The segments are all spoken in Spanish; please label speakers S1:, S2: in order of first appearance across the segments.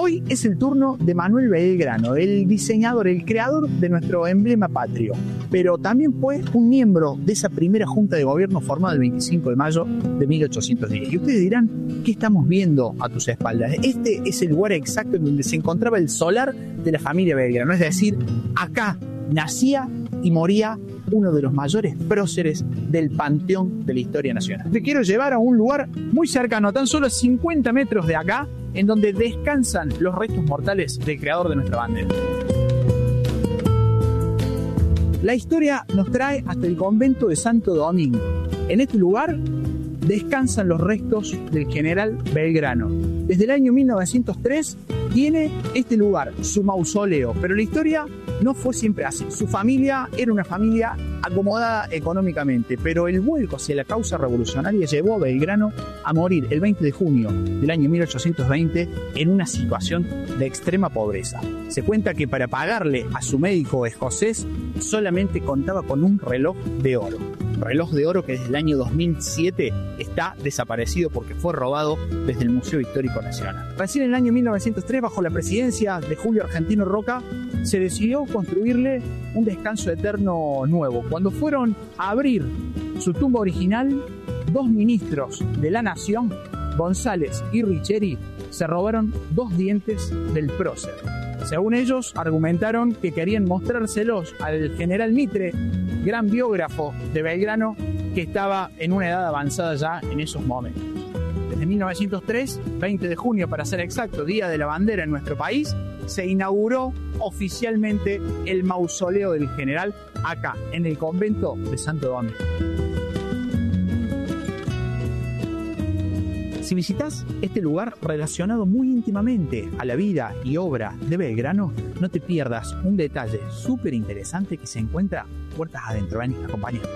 S1: Hoy es el turno de Manuel Belgrano, el diseñador, el creador de nuestro emblema patrio, pero también fue un miembro de esa primera junta de gobierno formada el 25 de mayo de 1810. Y ustedes dirán, ¿qué estamos viendo a tus espaldas? Este es el lugar exacto en donde se encontraba el solar de la familia Belgrano, es decir, acá nacía y moría uno de los mayores próceres del panteón de la historia nacional. Te quiero llevar a un lugar muy cercano, a tan solo 50 metros de acá, en donde descansan los restos mortales del creador de nuestra bandera. La historia nos trae hasta el convento de Santo Domingo. En este lugar descansan los restos del general Belgrano. Desde el año 1903 tiene este lugar su mausoleo, pero la historia no fue siempre así. Su familia era una familia acomodada económicamente, pero el vuelco hacia la causa revolucionaria llevó a Belgrano a morir el 20 de junio del año 1820 en una situación de extrema pobreza. Se cuenta que para pagarle a su médico escocés solamente contaba con un reloj de oro que desde el año 2007 está desaparecido porque fue robado desde el Museo Histórico Nacional. Recién en el año 1903, bajo la presidencia de Julio Argentino Roca, se decidió construirle un descanso eterno nuevo. Cuando fueron a abrir su tumba original, dos ministros de la Nación, González y Richeri, se robaron 2 dientes del prócer. Según ellos, argumentaron que querían mostrárselos al general Mitre, gran biógrafo de Belgrano, que estaba en una edad avanzada ya en esos momentos. Desde 1903, 20 de junio para ser exacto, Día de la Bandera en nuestro país, se inauguró oficialmente el mausoleo del general acá, en el convento de Santo Domingo. Si visitas este lugar relacionado muy íntimamente a la vida y obra de Belgrano, no te pierdas un detalle súper interesante que se encuentra puertas adentro. Ven, acompáñame.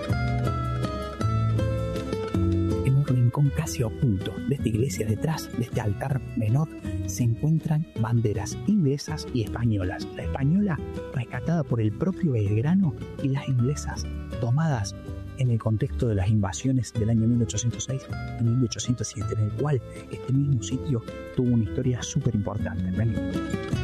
S1: En un rincón casi oculto de esta iglesia, detrás de este altar menor, se encuentran banderas inglesas y españolas. La española rescatada por el propio Belgrano y las inglesas tomadas en el contexto de las invasiones del año 1806 y 1807, en el cual este mismo sitio tuvo una historia súper importante.